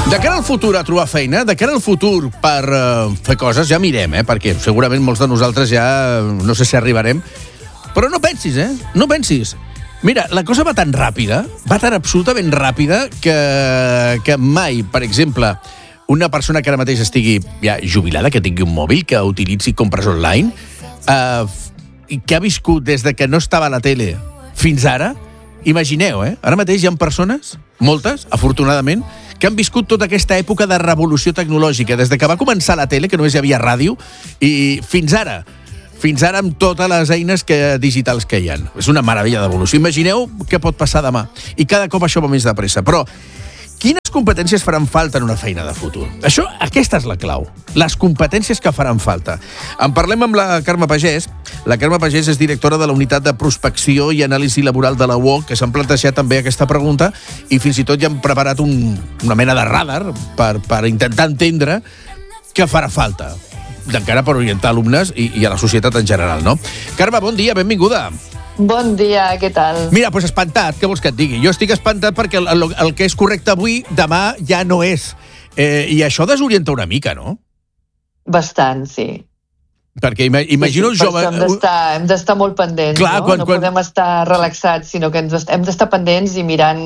De cara al futur a trobar feina, de cara al futur per fer coses, ja mirem, perquè segurament molts de nosaltres ja no sé si arribarem, però no pensis, no pensis. Mira, la cosa va tan ràpida, va tan absolutament ràpida que mai, per exemple, una persona que ara mateix estigui ja jubilada, que tingui un mòbil, que utilitzi compres online, i que ha viscut des de que no estava a la tele fins ara, imagineu, ara mateix hi ha persones, moltes, afortunadament, que han viscut tota aquesta època de revolució tecnològica, des de que va començar la tele, que només hi havia ràdio, i fins ara amb totes les eines digitals que hi ha. És una meravella d'evolució. Imagineu què pot passar demà. I cada cop això va més de pressa. Però quines competències faran falta en una feina de futur? Aquesta és la clau. Les competències que faran falta. En parlem amb la Carme Pagès. La Carme Pagès és directora de la Unitat de Prospecció i Anàlisi Laboral de la UOC, que s'han plantejat també aquesta pregunta i fins i tot ja han preparat una mena de radar per intentar entendre què farà falta d'encara per orientar alumnes i a la societat en general, no? Carme, bon dia, benvinguda. Bon dia, què tal? Mira, doncs espantat, què vols que et digui? Jo estic espantat perquè el que és correcte avui, demà ja no és. I això desorienta una mica, no? Bastant, sí. Perquè imagino el jove... Hem d'estar molt pendents, clar, no? No podem estar relaxats, sinó que hem d'estar pendents i mirant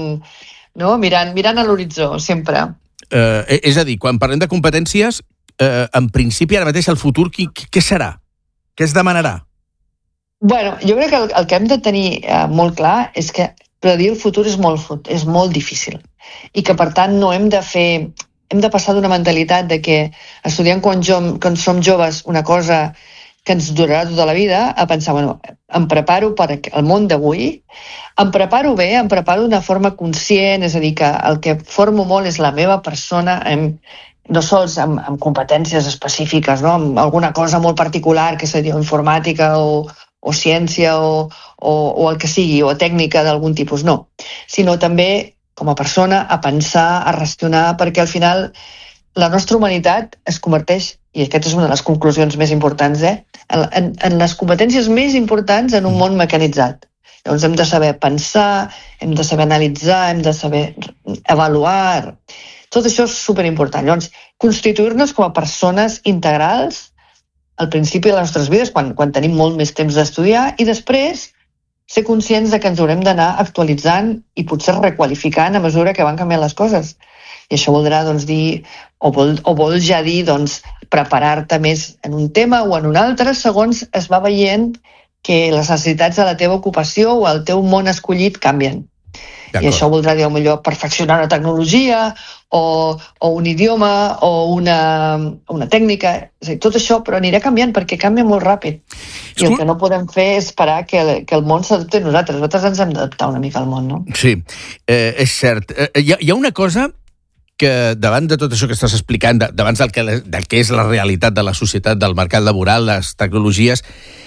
a l'horitzó, sempre. És a dir, quan parlem de competències, en principi, ara mateix, el futur, què serà? Què es demanarà? Bueno, jo crec que el que hem de tenir molt clar és que predir el futur és molt difícil i que, per tant, hem de passar d'una mentalitat de que estudiant quan som joves una cosa que ens durarà tota la vida a pensar, bueno, em preparo per al món d'avui, em preparo bé, em preparo d'una forma conscient, és a dir, que el que formo molt és la meva persona, no sols amb competències específiques, no? Amb alguna cosa molt particular, que seria informàtica o ciència o el que sigui, o tècnica d'algun tipus, no. Sinó també, com a persona, a pensar, a racionar, perquè al final la nostra humanitat es converteix, i aquesta és una de les conclusions més importants, en les competències més importants en un món mecanitzat. Llavors hem de saber pensar, hem de saber analitzar, hem de saber avaluar. Tot això és superimportant. Llavors, constituir-nos com a persones integrals al principi de les nostres vides, quan tenim molt més temps d'estudiar, i després ser conscients de que ens haurem d'anar actualitzant i potser requalificant a mesura que van canviant les coses. I això voldrà dir, o vol ja dir, preparar-te més en un tema o en un altre, segons es va veient que les necessitats de la teva ocupació o el teu món escollit canvien. I això voldrà dir, potser, perfeccionar una tecnologia o un idioma o una tècnica. És a dir, tot això, però anirà canviant perquè canvia molt ràpid. I el que no podem fer és esperar que el món s'adapti a nosaltres. Nosaltres ens hem d'adaptar una mica al món, no? Sí, és cert. Hi ha una cosa que davant de tot això que estàs explicant, davant del que és la realitat de la societat, del mercat laboral, les tecnologies,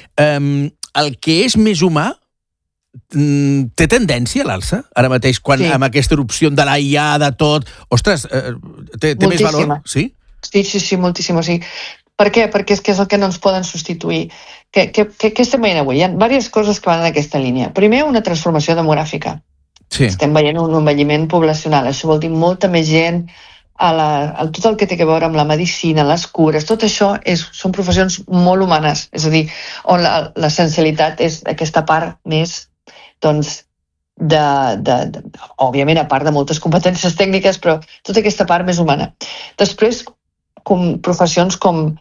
el que és més humà té tendència a l'alça, ara mateix, quan amb aquesta erupció de la IA, de tot... Ostres, té més valor? Sí? Sí, moltíssim. Per què? Perquè és el que no ens poden substituir. Què estem veient avui? Hi ha diverses coses que van en aquesta línia. Primer, una transformació demogràfica. Sí. Estem veient un envelliment poblacional. Això vol dir molta més gent a tot el que té a veure amb la medicina, les cures, tot això són professions molt humanes. És a dir, on l'essencialitat és aquesta part més òbviament, a part de moltes competències tècniques, però tota aquesta part més humana. Després, professions com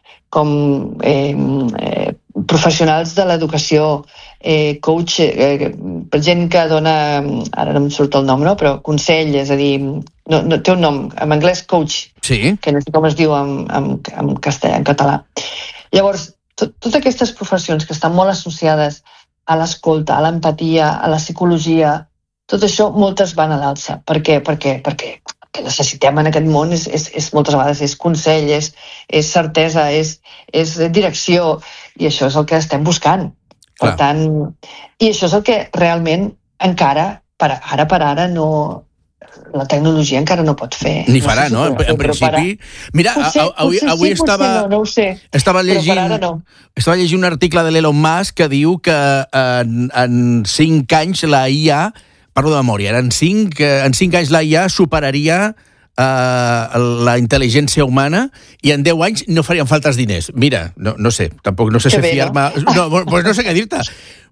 professionals de l'educació, coach, per gent que dona, ara no em surt el nom, no? Però consell, és a dir, no té un nom, en anglès coach, que no sé com es diu en català. Llavors, totes aquestes professions que estan molt associades a l'escolta, a l'empatia, a la psicologia, tot això moltes van a l'alça. Per què? Perquè el que necessitem en aquest món és moltes vegades és consell, és certesa, és direcció, i això és el que estem buscant. Per tant, i això és el que realment encara, per ara, no... La tecnologia encara no pot fer. Ni farà, no? En principi... Mira, avui estava llegint un article de l'Elon Musk que diu que en 5 anys la IA, parlo de memòria, en 5 anys la IA superaria la intel·ligència humana i en 10 anys no farien falta els diners. Mira, no sé, tampoc no sé si fiar-me... No sé què dir-te.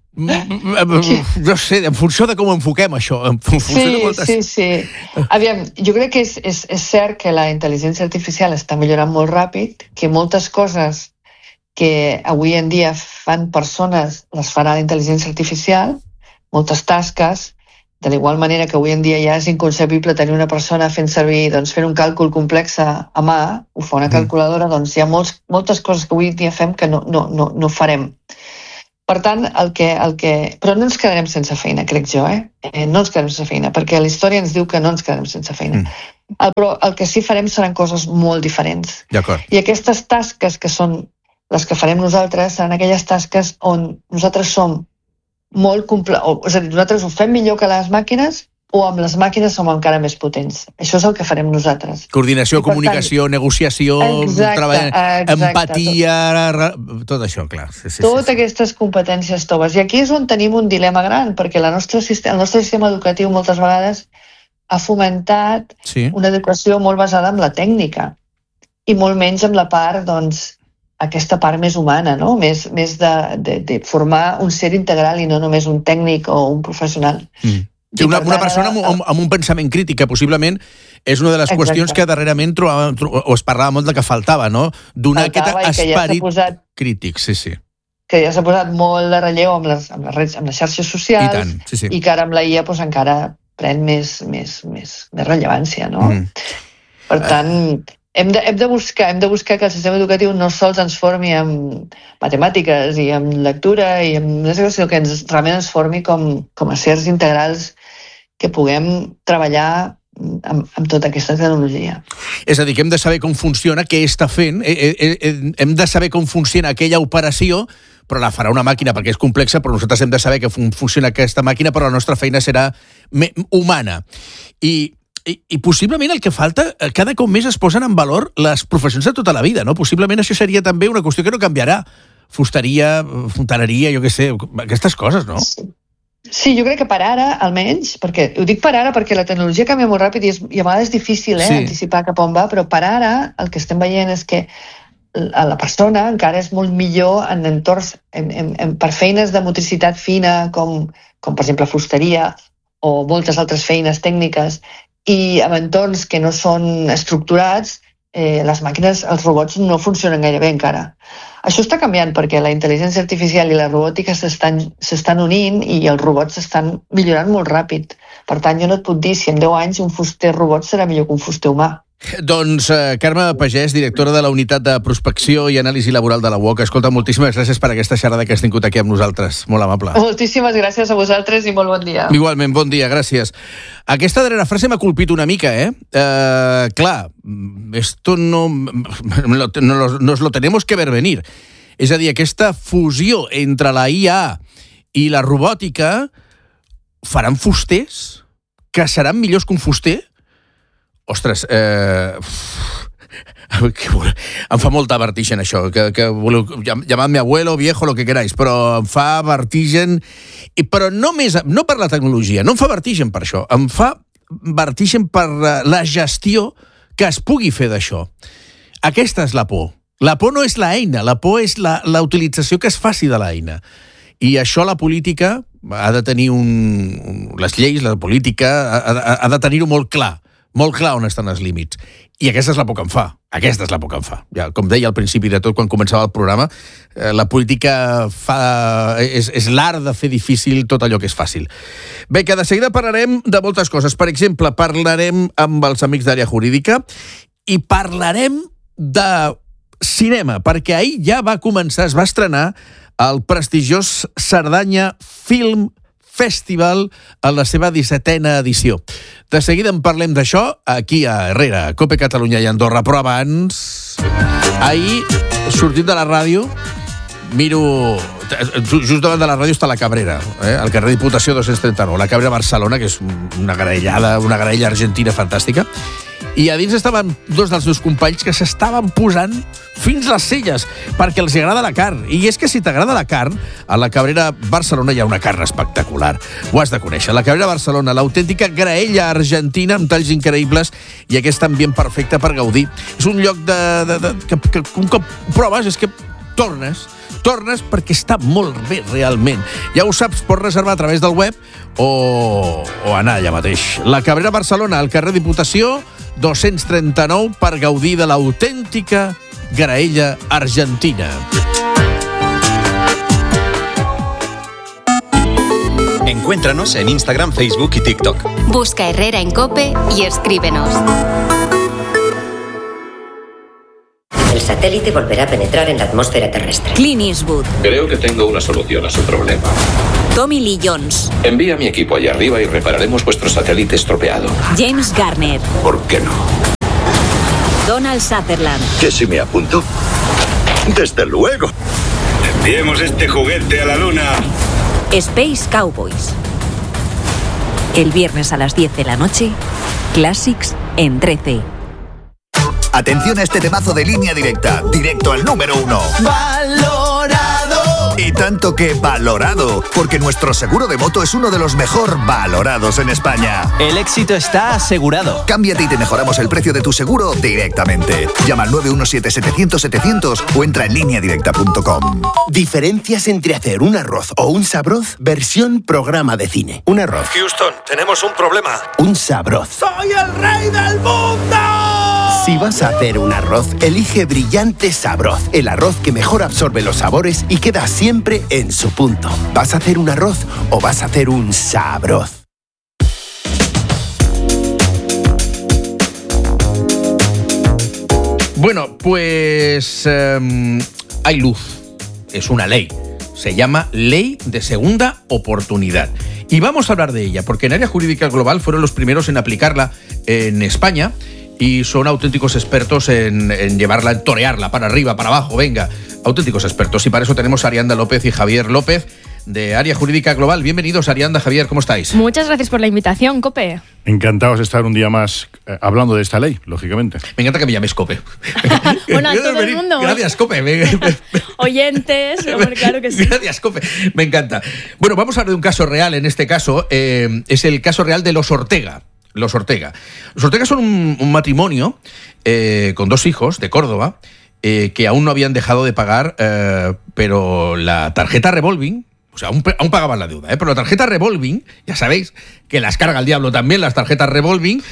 No sé, en funció de com enfoquem això. Sí. Aviam, jo crec que és cert que la intel·ligència artificial està millorant molt ràpid, que moltes coses que avui en dia fan persones les farà la intel·ligència artificial, moltes tasques, de l'igual manera que avui en dia ja és inconcebible tenir una persona fent servir, doncs, fent un càlcul complex a mà, ho fa una calculadora, doncs hi ha moltes coses que avui en dia fem que no farem. Per tant, però no ens quedarem sense feina, crec jo, no ens quedarem sense feina, perquè la història ens diu que no ens quedarem sense feina. Però el que sí farem seran coses molt diferents. D'acord. I aquestes tasques que són les que farem nosaltres seran aquelles tasques on nosaltres som molt és a dir, nosaltres ho fem millor que les màquines o amb les màquines som encara més potents. Això és el que farem nosaltres. Coordinació, comunicació, negociació, treball, empatia, tot això, clar. Totes aquestes competències toves. I aquí és on tenim un dilema gran, perquè el nostre sistema educatiu moltes vegades ha fomentat una educació molt basada en la tècnica i molt menys en la part, doncs, aquesta part més humana, no? Més de formar un ser integral i no només un tècnic o un professional. Una persona amb un pensament crític, que possiblement és una de les qüestions que darrerament es parlava molt de que faltava, no? Donar aquest esperit crític, sí. Que ja s'ha posat molt de relleu amb les xarxes socials i que ara amb la IA encara pren més rellevància, no? Per tant, hem de buscar que el sistema educatiu no sols ens formi en matemàtiques i en lectura i en sinó que realment ens formi com a sers integrals que puguem treballar amb tota aquesta tecnologia. És a dir, que hem de saber com funciona, què està fent, hem de saber com funciona aquella operació, però la farà una màquina perquè és complexa, però nosaltres hem de saber que funciona aquesta màquina, però la nostra feina serà humana. I possiblement el que falta, cada cop més es posen en valor les professions de tota la vida, no? Possiblement això seria també una qüestió que no canviarà. Fusteria, fontaneria, jo què sé, aquestes coses, no? Sí, jo crec que per ara, almenys, perquè ho dic per ara perquè la tecnologia canvia molt ràpid i a vegades és difícil anticipar cap on va, però per ara el que estem veient és que la persona encara és molt millor en entorns, per feines de motricitat fina, com per exemple fusteria o moltes altres feines tècniques, i en entorns que no són estructurats, les màquines, els robots no funcionen gaire bé encara. Això està canviant perquè la intel·ligència artificial i la robòtica s'estan unint i els robots s'estan millorant molt ràpid. Per tant, jo no et puc dir si en 10 anys un fuster robot serà millor que un fuster humà. Doncs Carme Pagès, directora de la Unitat de Prospecció i Anàlisi Laboral de la UOC. Escolta, moltíssimes gràcies per aquesta xerrada que has tingut aquí amb nosaltres. Molt amable. Moltíssimes gràcies a vosaltres i molt bon dia. Igualment, bon dia, gràcies. Aquesta darrera frase m'ha colpit una mica, Clar, esto no nos lo tenemos que ver venir. És a dir, aquesta fusió entre la IA i la robòtica faran fusters que seran millors que un fuster? Ostres, em fa molta vertigen això, que voleu llamar-me abuelo, viejo, lo que queráis, però em fa vertigen, però no per la tecnologia, no em fa vertigen per això, em fa vertigen per la gestió que es pugui fer d'això. Aquesta és la por. La por no és l'eina, la por és la utilització que es faci de l'eina. I això la política ha de tenir les lleis, la política ha de tenir-ho molt clar on estan els límits. I aquesta és la por que em fa. Ja, com deia al principi de tot, quan començava el programa, la política és l'art de fer difícil tot allò que és fàcil. Bé, que de seguida parlarem de moltes coses. Per exemple, parlarem amb els amics d'Àrea Jurídica i parlarem de cinema, perquè ahir ja va començar, es va estrenar el prestigiós Cerdanya Film Festival en la seva 17a edició. De seguida en parlem d'això aquí a Herrera, Cope Catalunya i Andorra, però abans, ahir, sortint de la ràdio, just davant de la ràdio està la Cabrera, al carrer Diputació 239, la Cabrera Barcelona, que és una graella argentina fantàstica. I a dins estaven dos dels meus companys que s'estaven posant fins les celles perquè els agrada la carn. I és que si t'agrada la carn, a la Cabrera Barcelona hi ha una carn espectacular. Ho has de conèixer. La Cabrera Barcelona, l'autèntica graella argentina amb talls increïbles i aquest ambient perfecte per gaudir. És un lloc que un cop proves és que tornes perquè està molt bé realment. Ja ho saps, pots reservar a través del web o anar allà mateix. La Cabrera Barcelona, al carrer Diputació 239, per gaudir de l'autèntica graella argentina. Encuéntranos en Instagram, Facebook y TikTok. Busca Herrera en COPE y escríbenos. El satélite volverá a penetrar en la atmósfera terrestre. Clint Eastwood. Creo que tengo una solución a su problema. Tommy Lee Jones. Envía a mi equipo allá arriba y repararemos vuestro satélite estropeado. James Garner. ¿Por qué no? Donald Sutherland. ¿Que si me apunto? ¡Desde luego! Enviemos este juguete a la luna. Space Cowboys. El viernes a las 10 de la noche, Classics en 13. Atención a este temazo de Línea Directa, directo al número 1. ¡Valorado! Y tanto que valorado, porque nuestro seguro de moto es uno de los mejor valorados en España. El éxito está asegurado. Cámbiate y te mejoramos el precio de tu seguro directamente. Llama al 917-700-700 o entra en lineadirecta.com. Diferencias entre hacer un arroz o un sabroz, versión programa de cine. Un arroz. Houston, tenemos un problema. Un sabroz. ¡Soy el rey del mundo! Si vas a hacer un arroz, elige Brillante Sabroz, el arroz que mejor absorbe los sabores y queda siempre en su punto. ¿Vas a hacer un arroz o vas a hacer un sabroz? Bueno, pues hay luz. Es una ley. Se llama Ley de Segunda Oportunidad. Y vamos a hablar de ella, porque en Área Jurídica Global fueron los primeros en aplicarla en España y son auténticos expertos en llevarla, en torearla, para arriba, para abajo, venga, auténticos expertos. Y para eso tenemos a Arianda López y Javier López, de Área Jurídica Global. Bienvenidos, Arianda, Javier, ¿cómo estáis? Muchas gracias por la invitación, COPE. Encantados de estar un día más hablando de esta ley, lógicamente. Me encanta que me llames COPE. Bueno, a todo el mundo. Gracias, COPE. Oyentes, hombre, claro que sí. Gracias, COPE. Me encanta. Bueno, vamos a hablar de un caso real. En este caso, es el caso real de los Ortega. Los Ortega. Los Ortega son un matrimonio con 2 hijos de Córdoba que aún no habían dejado de pagar, pero la tarjeta revolving, o sea, aún pagaban la deuda, pero la tarjeta revolving, ya sabéis que las carga el diablo también, las tarjetas revolving,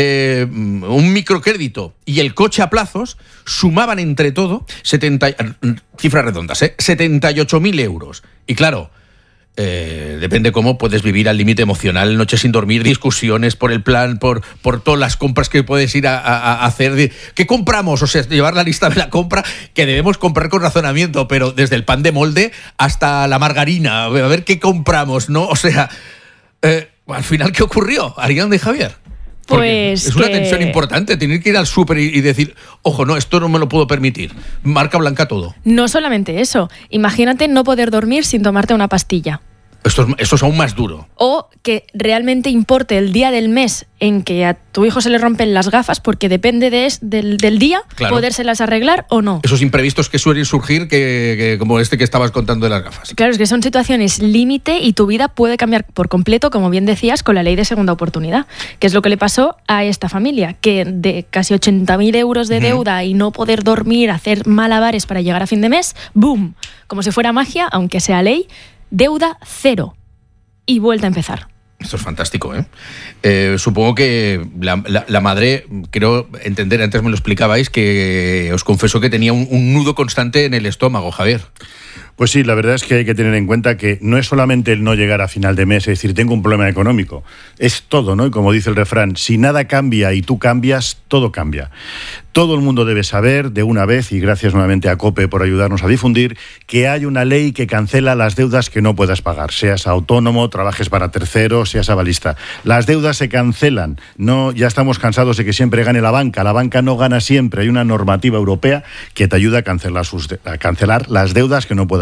un microcrédito y el coche a plazos sumaban entre todo cifras redondas, 78.000 euros. Y claro, depende cómo puedes vivir al límite emocional, noches sin dormir, discusiones por el plan, por todas las compras que puedes ir a hacer. ¿Qué compramos? O sea, llevar la lista de la compra que debemos comprar con razonamiento, pero desde el pan de molde hasta la margarina, a ver qué compramos, ¿no? O sea, al final, ¿qué ocurrió, Arianda y Javier? Pues es una tensión importante, tener que ir al súper y decir, ojo, no, esto no me lo puedo permitir. Marca blanca todo. No solamente eso, imagínate no poder dormir sin tomarte una pastilla. Esto es aún más duro. O que realmente importe el día del mes en que a tu hijo se le rompen las gafas, porque depende del día, claro, podérselas arreglar o no. Esos imprevistos que suelen surgir, que como este que estabas contando de las gafas. Claro, es que son situaciones límite y tu vida puede cambiar por completo, como bien decías, con la ley de segunda oportunidad, que es lo que le pasó a esta familia, que de casi 80.000 euros de deuda y no poder dormir, hacer malabares para llegar a fin de mes, ¡boom! Como si fuera magia, aunque sea ley, deuda cero y vuelta a empezar. Esto es fantástico, ¿eh? Supongo que la madre, creo entender, antes me lo explicabais, que os confesó que tenía un nudo constante en el estómago, Javier. Pues sí, la verdad es que hay que tener en cuenta que no es solamente el no llegar a final de mes, es decir, tengo un problema económico, es todo, ¿no? Y como dice el refrán, si nada cambia y tú cambias, todo cambia. Todo el mundo debe saber de una vez, y gracias nuevamente a COPE por ayudarnos a difundir, que hay una ley que cancela las deudas que no puedas pagar, seas autónomo, trabajes para terceros, seas avalista. Las deudas se cancelan, no, ya estamos cansados de que siempre gane la banca no gana siempre, hay una normativa europea que te ayuda a cancelar las deudas que no puedas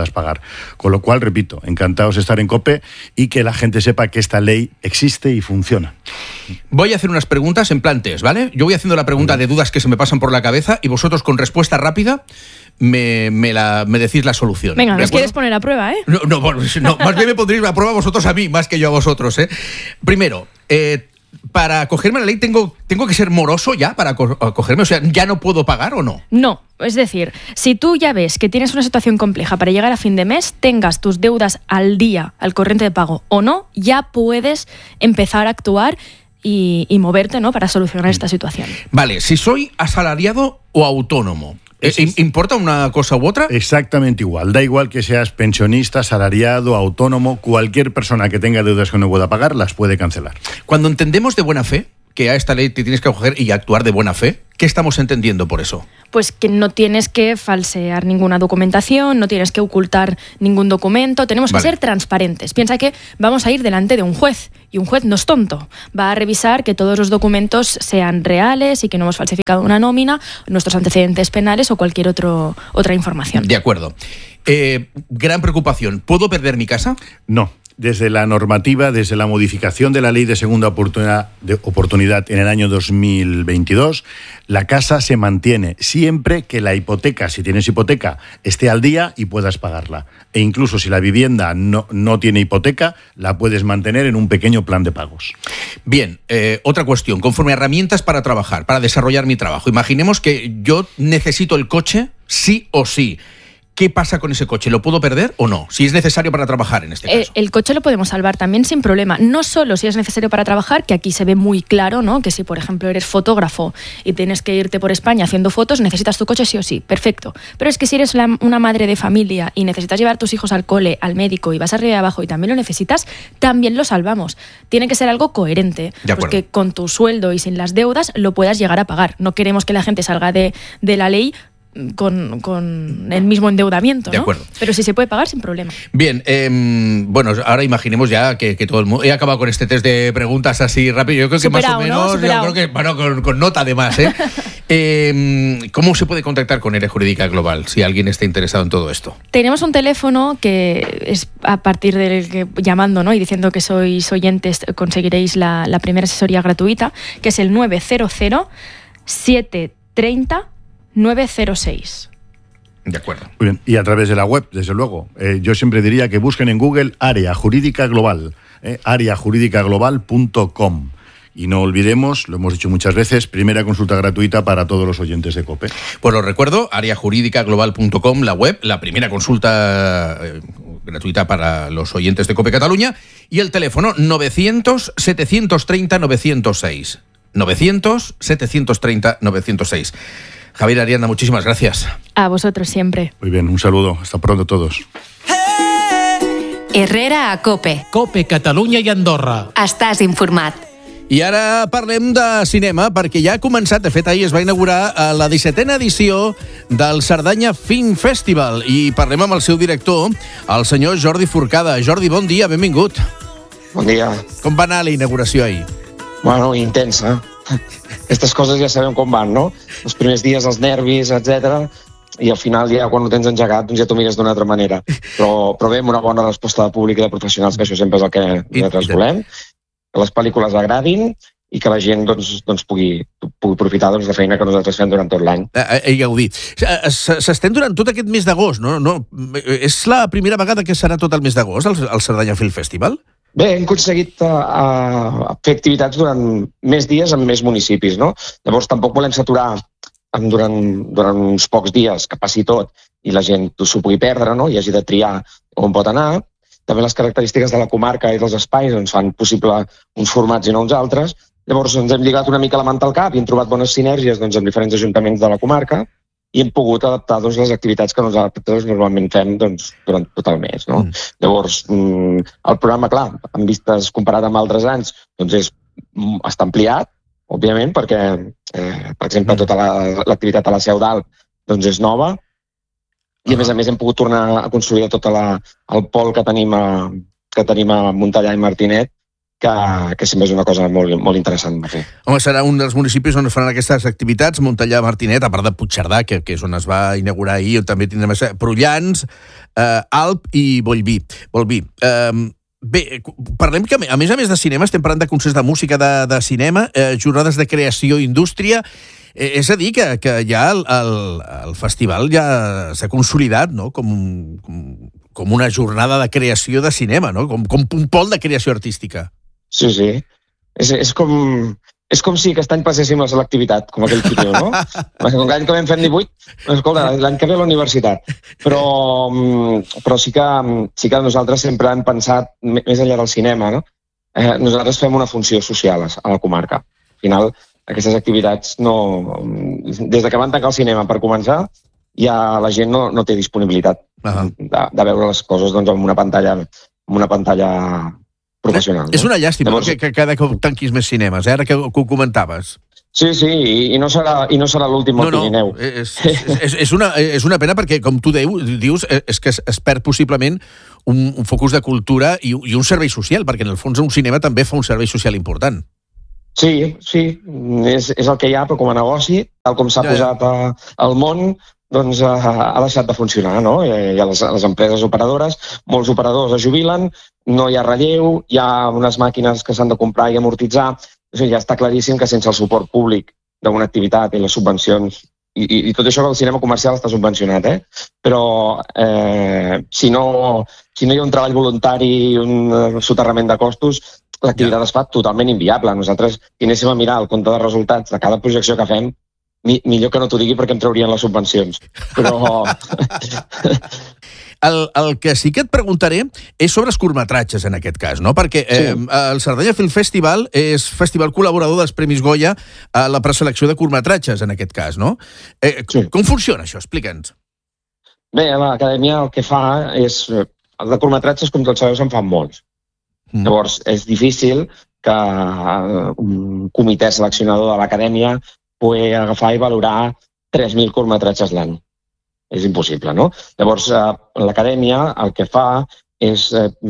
puedas pagar. Con lo cual, repito, encantados de estar en COPE y que la gente sepa que esta ley existe y funciona. Voy a hacer unas preguntas en plan test, ¿vale? Yo voy haciendo la pregunta de dudas que se me pasan por la cabeza y vosotros con respuesta rápida me decís la solución. Venga, nos quieres poner a prueba, ¿eh? No, más bien me pondréis a prueba vosotros a mí, más que yo a vosotros, ¿eh? Primero, para acogerme a la ley tengo que ser moroso ya para acogerme, o sea, ¿ya no puedo pagar o no? No, es decir, si tú ya ves que tienes una situación compleja para llegar a fin de mes, tengas tus deudas al día, al corriente de pago o no, ya puedes empezar a actuar y moverte, ¿no?, para solucionar esta situación. Vale, si soy asalariado o autónomo, ¿importa una cosa u otra? Exactamente igual. Da igual que seas pensionista, asalariado, autónomo, cualquier persona que tenga deudas que no pueda pagar las puede cancelar. Cuando entendemos de buena fe que a esta ley te tienes que acoger y actuar de buena fe, ¿qué estamos entendiendo por eso? Pues que no tienes que falsear ninguna documentación, no tienes que ocultar ningún documento, tenemos que ser transparentes. Piensa que vamos a ir delante de un juez y un juez no es tonto. Va a revisar que todos los documentos sean reales y que no hemos falsificado una nómina, nuestros antecedentes penales o cualquier otra información. De acuerdo. Gran preocupación. ¿Puedo perder mi casa? No. Desde la normativa, desde la modificación de la ley de segunda oportunidad en el año 2022, la casa se mantiene siempre que la hipoteca, si tienes hipoteca, esté al día y puedas pagarla. E incluso si la vivienda no tiene hipoteca, la puedes mantener en un pequeño plan de pagos. Bien, otra cuestión. Conforme a herramientas para trabajar, para desarrollar mi trabajo. Imaginemos que yo necesito el coche sí o sí. ¿Qué pasa con ese coche? ¿Lo puedo perder o no? Si es necesario para trabajar en este caso. El coche lo podemos salvar también sin problema. No solo si es necesario para trabajar, que aquí se ve muy claro, ¿no?, que si, por ejemplo, eres fotógrafo y tienes que irte por España haciendo fotos, necesitas tu coche sí o sí. Perfecto. Pero es que si eres una madre de familia y necesitas llevar a tus hijos al cole, al médico y vas arriba y abajo y también lo necesitas, también lo salvamos. Tiene que ser algo coherente. Pues que con tu sueldo y sin las deudas lo puedas llegar a pagar. No queremos que la gente salga de la ley con el mismo endeudamiento, ¿no? De acuerdo. Pero si se puede pagar sin problema. Bien, bueno, ahora imaginemos ya que todo el mundo... He acabado con este test de preguntas así rápido. Yo creo que superado, más o menos... ¿no? Superado. Yo creo que, bueno, con nota además, ¿eh? ¿Cómo se puede contactar con Ere Jurídica Global si alguien está interesado en todo esto? Tenemos un teléfono que es a partir del que llamando, ¿no?, y diciendo que sois oyentes conseguiréis la primera asesoría gratuita, que es el 900 730 906. De acuerdo. Muy bien. Y a través de la web, desde luego. Yo siempre diría que busquen en Google Área Jurídica Global, areajuridicaglobal.com. Y no olvidemos, lo hemos dicho muchas veces, primera consulta gratuita para todos los oyentes de COPE. Pues lo recuerdo, areajuridicaglobal.com, la web, la primera consulta gratuita para los oyentes de COPE Cataluña, y el teléfono 900 730 906. 900 730 906. Javier Arianda, muchísimas gracias. A vosotros siempre. Muy bien, un saludo. Hasta pronto todos. Herrera a COPE. COPE, Catalunya i Andorra. Estàs informat. I ara parlem de cinema, perquè ja ha començat, de fet ahir es va inaugurar la 17a edició del Cerdanya Film Festival, i parlem amb el seu director, el senyor Jordi Forcada. Jordi, bon dia, benvingut. Bon dia. Com va anar la inauguració ahir? Bueno, intensa. Aquestes coses ja sabem com van, no? Els primers dies, els nervis, etc. I al final, ja quan ho tens engegat, doncs ja t'ho mires d'una altra manera. Però bé, amb una bona resposta de públic i de professionals, que això sempre és el que nosaltres volem, que les pel·lícules agradin i que la gent doncs, pugui profitar de feina que nosaltres fem durant tot l'any. Ja ho dic. S'estén durant tot aquest mes d'agost, no? És la primera vegada que serà tot el mes d'agost, el Cerdanya Film Festival? Bé, hem aconseguit fer activitats durant més dies en més municipis, no? Llavors tampoc volem saturar durant uns pocs dies, que passi tot, i la gent s'ho pugui perdre, no?, i hagi de triar on pot anar. També les característiques de la comarca i dels espais ens fan possible uns formats i no uns altres. Llavors ens hem lligat una mica la manta al cap i hem trobat bones sinergies amb diferents ajuntaments de la comarca i hem pogut adaptar les activitats que nosaltres normalment fem durant tot el mes, no? Llavors, el programa, clar, en vistes comparat amb altres anys, està ampliat, òbviament, perquè, per exemple, tota l'activitat a la Seu d'Alt és nova i, a més hem pogut tornar a consolidar tot el pol que tenim a Montellà i Martinet, que sempre és una cosa molt, molt interessant de fer. Home, serà un dels municipis on es faran aquestes activitats, Montellà, Martinet, a part de Puigcerdà, que és on es va inaugurar ahir, on també tindrem Prullans, Alp i Bolví. Bé, parlem que, a més de cinema, estem parlant de concerts de música, de cinema, jornades de creació i indústria. És a dir, que ja el festival ja s'ha consolidat, no?, com una jornada de creació de cinema, no?, com un pol de creació artística. Sí. És com si aquest any passéssim la selectivitat, com aquell tio, no? Com l'any que vam fer en 18, escolta, l'any que ve a la universitat. Però sí que nosaltres sempre hem pensat, més enllà del cinema, no? Nosaltres fem una funció social a la comarca. Al final, aquestes activitats des de que van tancar el cinema per començar, ja la gent no té disponibilitat de veure les coses doncs, amb una pantalla professional. És una llàstima que cada cop tanquis més cinemes, ara que ho comentaves. Sí, i no serà l'últim al Pirineu. És una pena perquè, com tu dius, és que es perd possiblement un focus de cultura i un servei social, perquè en el fons un cinema també fa un servei social important. Sí, és el que hi ha, però com a negoci, tal com s'ha posat al món, doncs ha deixat de funcionar, no? Hi ha les empreses operadores, molts operadors es jubilen, no hi ha relleu, hi ha unes màquines que s'han de comprar i amortitzar, o sigui, ja està claríssim que sense el suport públic d'una activitat i les subvencions, i tot això que el cinema comercial està subvencionat, però si no hi ha un treball voluntari i un soterrament de costos, l'activitat es fa totalment inviable. Nosaltres, si anéssim a mirar el compte de resultats de cada projecció que fem, millor que no t'ho digui perquè em traurien les subvencions. Però... El que sí que et preguntaré és sobre els curtmetratges, en aquest cas, no? Perquè el Cerdanya Film Festival és festival col·laborador dels Premis Goya a la preselecció de curtmetratges, en aquest cas, no? Com funciona això? Explica'ns. Bé, l'acadèmia el que fa és... Els de curtmetratges, com tots sabeu, se'n fan molts. Llavors, és difícil que un comitè seleccionador de l'acadèmia pugui agafar i valorar 3.000 curtmetratges l'any. És impossible, no? Llavors, l'acadèmia el que fa és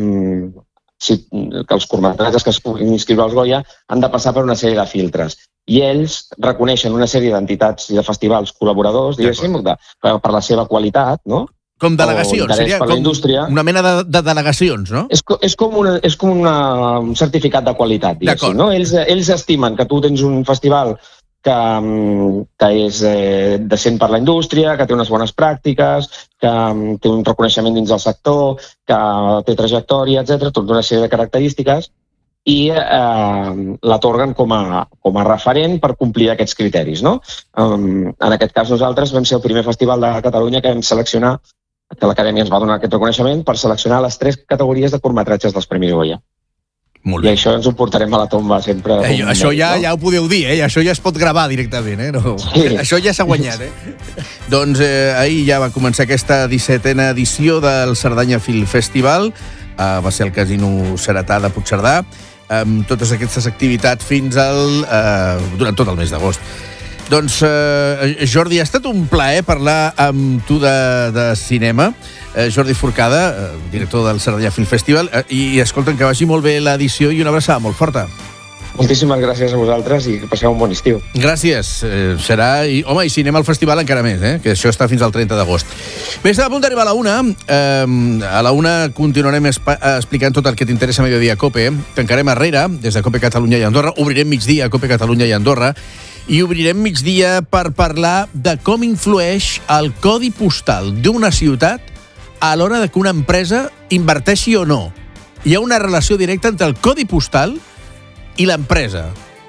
que els curtmetratges que es puguin inscriure als Goya han de passar per una sèrie de filtres. I ells reconeixen una sèrie d'entitats i de festivals col·laboradors, diguéssim, per la seva qualitat, no? Com delegacions, seria com una mena de delegacions, no? És com un certificat de qualitat, diguéssim, no? Ells estimen que tu tens un festival que és decent per la indústria, que té unes bones pràctiques, que té un reconeixement dins del sector, que té trajectòria, etc., tota una sèrie de característiques, i l'atorguen com a referent per complir aquests criteris, no? En aquest cas, nosaltres vam ser el primer festival de Catalunya que vam seleccionar, que l'Acadèmia ens va donar aquest reconeixement, per seleccionar les 3 categories de curtmetratges dels Premis Goya. Molt bé. I això ens ho portarem a la tomba sempre. Això ja ho podeu dir, això ja es pot gravar directament, No? Sí. Això ja s'ha guanyat, Doncs ahir ja va començar aquesta 17a edició del Cerdanya Film Festival, va ser al Casino Ceretà de Puigcerdà, amb totes aquestes activitats durant tot el mes d'agost. Doncs, Jordi, ha estat un plaer parlar amb tu de cinema. Jordi Forcada, director del Cerdanya Film Festival, i escolta'm, que vagi molt bé l'edició i una abraçada molt forta. Moltíssimes gràcies a vosaltres i que passeu un bon estiu. Gràcies. Serà... Home, i si anem al festival encara més, que això està fins al 30 d'agost. Bé, estem a punt d'arribar a la 1. A la 1 continuarem explicant tot el que t'interessa a Mediodía Cope. Tancarem Arrere, des de Cope Catalunya i Andorra. Obrirem migdia a Cope Catalunya i Andorra. I obrirem migdia per parlar de com influeix el codi postal d'una ciutat a l'hora de que una empresa inverteixi o no. Hi ha una relació directa entre el codi postal i l'empresa.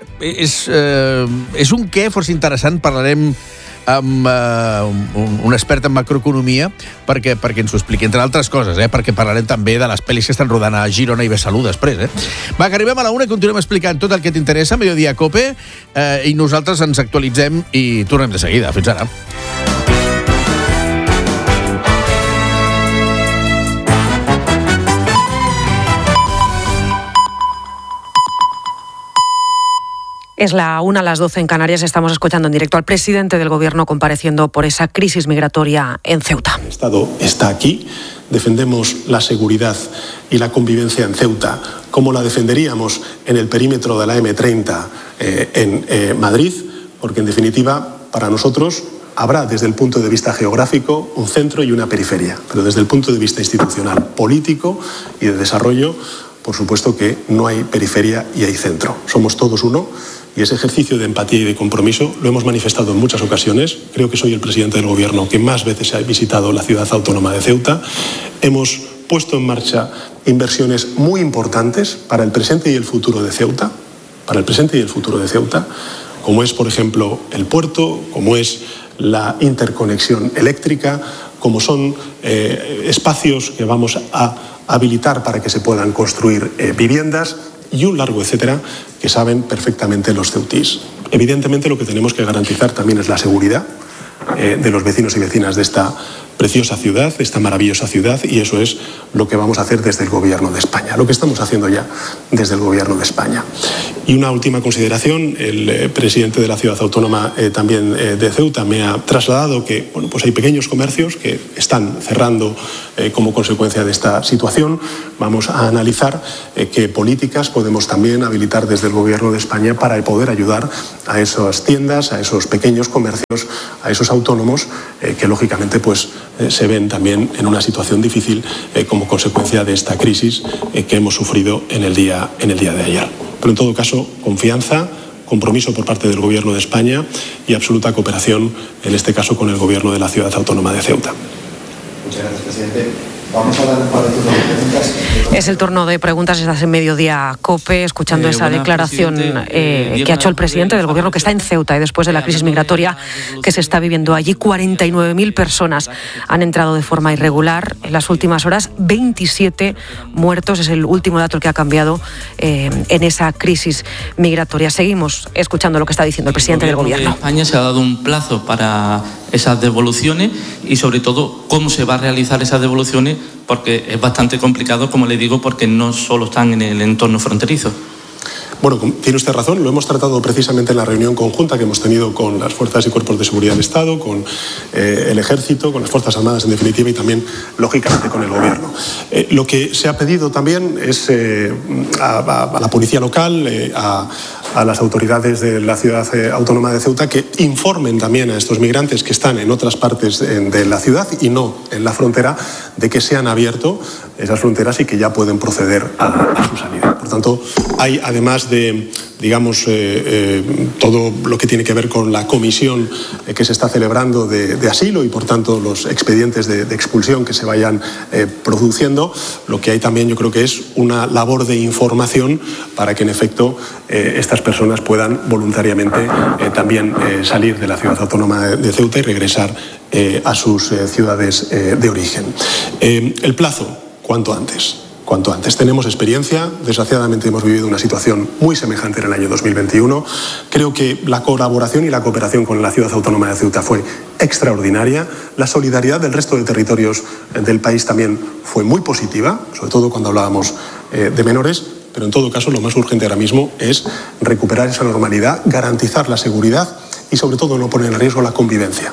És un què força interessant. Parlarem amb un expert en macroeconomia perquè ens ho expliqui, entre altres coses, perquè parlarem també de les pel·lis que estan rodant a Girona i Besalú després. Va, que arribem a la 1 i continuem explicant tot el que t'interessa, Mediodía Cope, i nosaltres ens actualitzem i tornem de seguida. Fins ara. Es la 1 a las 12 en Canarias. Estamos escuchando en directo al presidente del Gobierno compareciendo por esa crisis migratoria en Ceuta. El Estado está aquí. Defendemos la seguridad y la convivencia en Ceuta como la defenderíamos en el perímetro de la M30 en Madrid, porque en definitiva para nosotros habrá desde el punto de vista geográfico un centro y una periferia, pero desde el punto de vista institucional, político y de desarrollo, por supuesto que no hay periferia y hay centro. Somos todos uno. Y ese ejercicio de empatía y de compromiso lo hemos manifestado en muchas ocasiones. Creo que soy el presidente del Gobierno que más veces ha visitado la ciudad autónoma de Ceuta. Hemos puesto en marcha inversiones muy importantes para el presente y el futuro de Ceuta, como es, por ejemplo, el puerto, como es la interconexión eléctrica, como son espacios que vamos a habilitar para que se puedan construir viviendas y un largo etcétera que saben perfectamente los ceutís. Evidentemente lo que tenemos que garantizar también es la seguridad de los vecinos y vecinas de esta preciosa ciudad, de esta maravillosa ciudad, y eso es lo que vamos a hacer desde el Gobierno de España, lo que estamos haciendo ya desde el Gobierno de España. Y una última consideración, el presidente de la ciudad autónoma también de Ceuta me ha trasladado que pues hay pequeños comercios que están cerrando como consecuencia de esta situación. Vamos a analizar qué políticas podemos también habilitar desde el Gobierno de España para poder ayudar a esas tiendas, a esos pequeños comercios, a esos autónomos que lógicamente pues se ven también en una situación difícil como consecuencia de esta crisis que hemos sufrido en el día de ayer. Pero en todo caso, confianza, compromiso por parte del Gobierno de España y absoluta cooperación, en este caso con el Gobierno de la Ciudad Autónoma de Ceuta. Muchas gracias, presidente. Vamos a dar un par de preguntas. Es el turno de preguntas, estás en Mediodía COPE, escuchando esa declaración que ha hecho el presidente del Gobierno, que está en Ceuta, y después de la crisis migratoria que se está viviendo allí. 49.000 personas han entrado de forma irregular en las últimas horas, 27 muertos, es el último dato que ha cambiado en esa crisis migratoria. Seguimos escuchando lo que está diciendo el presidente del Gobierno. En España se ha dado un plazo para esas devoluciones y sobre todo cómo se va a realizar esas devoluciones, porque es bastante complicado, como le digo, porque no solo están en el entorno fronterizo. Bueno, tiene usted razón, lo hemos tratado precisamente en la reunión conjunta que hemos tenido con las fuerzas y cuerpos de seguridad del Estado, con el Ejército, con las Fuerzas Armadas en definitiva y también, lógicamente, con el Gobierno. Lo que se ha pedido también es a la policía local, a las autoridades de la ciudad autónoma de Ceuta que informen también a estos migrantes que están en otras partes de la ciudad y no en la frontera, de que se han abierto esas fronteras y que ya pueden proceder a su salida. Por tanto, hay además de, digamos, todo lo que tiene que ver con la comisión que se está celebrando de asilo y por tanto los expedientes de expulsión que se vayan produciendo, lo que hay también yo creo que es una labor de información para que en efecto estas personas puedan voluntariamente también salir de la ciudad autónoma de Ceuta y regresar a sus ciudades de origen. El plazo, cuanto antes. Cuanto antes. Tenemos experiencia, desgraciadamente hemos vivido una situación muy semejante en el año 2021. Creo que la colaboración y la cooperación con la ciudad autónoma de Ceuta fue extraordinaria. La solidaridad del resto de territorios del país también fue muy positiva, sobre todo cuando hablábamos de menores. Pero en todo caso lo más urgente ahora mismo es recuperar esa normalidad, garantizar la seguridad y sobre todo no poner en riesgo la convivencia.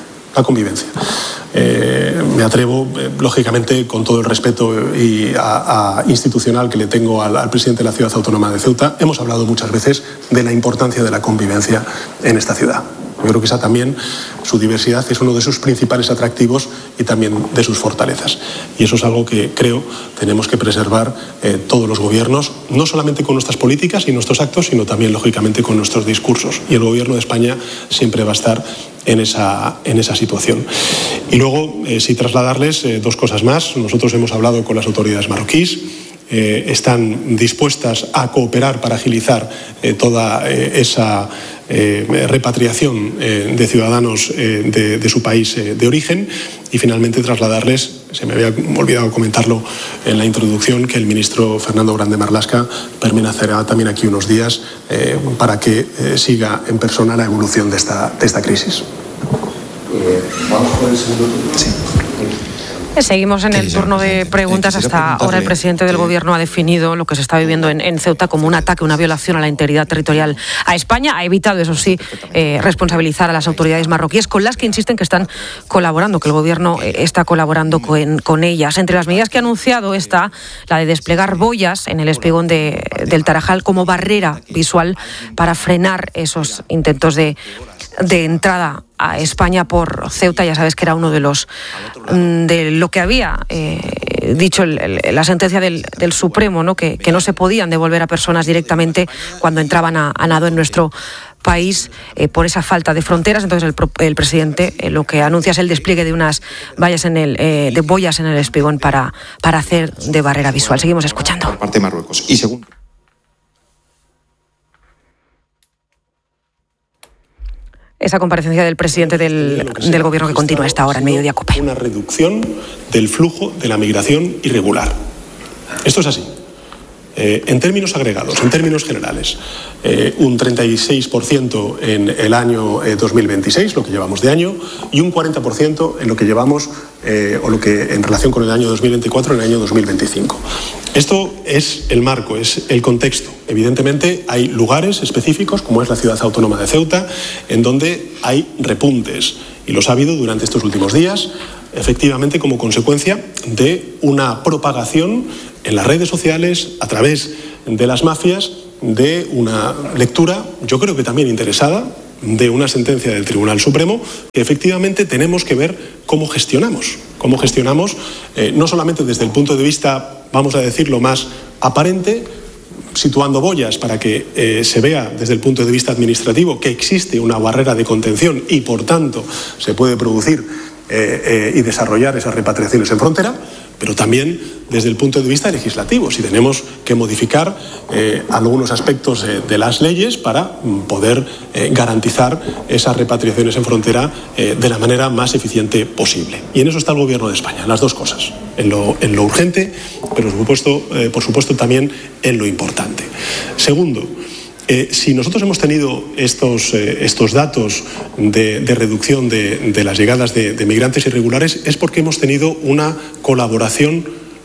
Me atrevo, lógicamente, con todo el respeto institucional que le tengo al presidente de la Ciudad Autónoma de Ceuta, hemos hablado muchas veces de la importancia de la convivencia en esta ciudad. Yo creo que esa también, su diversidad, es uno de sus principales atractivos y también de sus fortalezas. Y eso es algo que creo tenemos que preservar todos los gobiernos, no solamente con nuestras políticas y nuestros actos, sino también, lógicamente, con nuestros discursos. Y el Gobierno de España siempre va a estar en esa situación. Y luego, sí trasladarles dos cosas más. Nosotros hemos hablado con las autoridades marroquíes. Están dispuestas a cooperar para agilizar toda esa repatriación de ciudadanos de su país de origen y finalmente trasladarles, se me había olvidado comentarlo en la introducción, que el ministro Fernando Grande Marlaska permanecerá también aquí unos días para que siga en persona la evolución de esta crisis. Vamos con el segundo turno. Sí. Seguimos en el turno de preguntas. Hasta ahora el presidente del Gobierno ha definido lo que se está viviendo en Ceuta como un ataque, una violación a la integridad territorial a España. Ha evitado, eso sí, responsabilizar a las autoridades marroquíes, con las que insisten que están colaborando, que el Gobierno está colaborando con ellas. Entre las medidas que ha anunciado está la de desplegar boyas en el espigón del Tarajal como barrera visual para frenar esos intentos de entrada a España por Ceuta. Ya sabes que era uno de lo que había dicho la sentencia del Supremo, ¿no? Que no se podían devolver a personas directamente cuando entraban a nado en nuestro país por esa falta de fronteras. Entonces el presidente lo que anuncia es el despliegue de unas boyas en el espigón para hacer de barrera visual. Seguimos escuchando. Por parte de Marruecos. Y segundo, esa comparecencia del presidente del Gobierno que continúa a esta hora en Mediodía COPE. Una reducción del flujo de la migración irregular. Esto es así. En términos agregados, en términos generales, un 36% en el año 2026, lo que llevamos de año, y un 40% en lo que llevamos, o lo que en relación con el año 2024, en el año 2025. Esto es el marco, es el contexto. Evidentemente hay lugares específicos, como es la ciudad autónoma de Ceuta, en donde hay repuntes, y los ha habido durante estos últimos días, efectivamente como consecuencia de una propagación en las redes sociales, a través de las mafias, de una lectura, yo creo que también interesada, de una sentencia del Tribunal Supremo, que efectivamente tenemos que ver cómo gestionamos, no solamente desde el punto de vista, vamos a decirlo, más aparente, situando boyas para que se vea desde el punto de vista administrativo que existe una barrera de contención y, por tanto, se puede producir y desarrollar esas repatriaciones en frontera, pero también desde el punto de vista legislativo, si tenemos que modificar algunos aspectos de las leyes para poder garantizar esas repatriaciones en frontera de la manera más eficiente posible. Y en eso está el Gobierno de España, en las dos cosas, en lo urgente, pero por supuesto también en lo importante. Segundo, si nosotros hemos tenido estos datos de reducción de las llegadas de migrantes irregulares, es porque hemos tenido una colaboración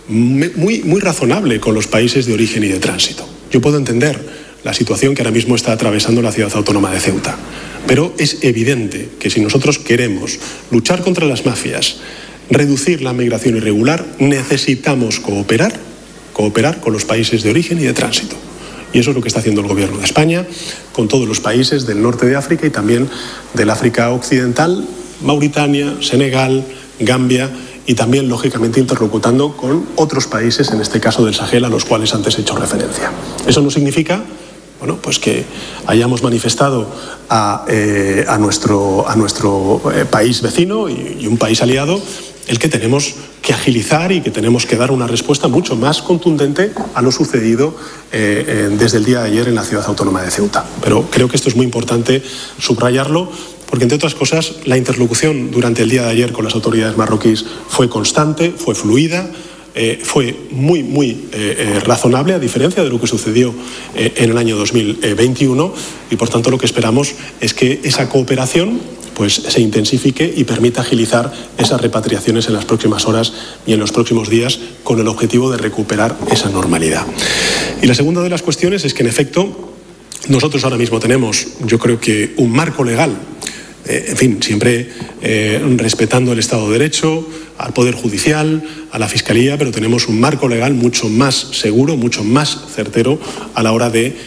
muy razonable con los países de origen y de tránsito. Yo puedo entender la situación que ahora mismo está atravesando la ciudad autónoma de Ceuta, pero es evidente que si nosotros queremos luchar contra las mafias, reducir la migración irregular, necesitamos cooperar con los países de origen y de tránsito. Y eso es lo que está haciendo el Gobierno de España con todos los países del norte de África y también del África Occidental, Mauritania, Senegal, Gambia, y también, lógicamente, interlocutando con otros países, en este caso del Sahel, a los cuales antes he hecho referencia. Eso no significa, pues que hayamos manifestado a nuestro país vecino y un país aliado el que tenemos que agilizar y que tenemos que dar una respuesta mucho más contundente a lo sucedido desde el día de ayer en la ciudad autónoma de Ceuta. Pero creo que esto es muy importante subrayarlo, porque, entre otras cosas, la interlocución durante el día de ayer con las autoridades marroquíes fue constante, fue fluida, fue muy razonable, a diferencia de lo que sucedió en el año 2021, y por tanto lo que esperamos es que esa cooperación pues se intensifique y permita agilizar esas repatriaciones en las próximas horas y en los próximos días, con el objetivo de recuperar esa normalidad. Y la segunda de las cuestiones es que, en efecto, nosotros ahora mismo tenemos, yo creo que, un marco legal, en fin, siempre respetando el Estado de Derecho, al Poder Judicial, a la Fiscalía, pero tenemos un marco legal mucho más seguro, mucho más certero a la hora